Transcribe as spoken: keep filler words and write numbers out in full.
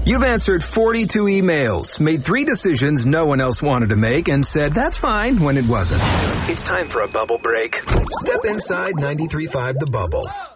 You've answered forty-two emails, made three decisions no one else wanted to make, and said that's fine when it wasn't. It's time for a bubble break. Step inside ninety-three point five The Bubble.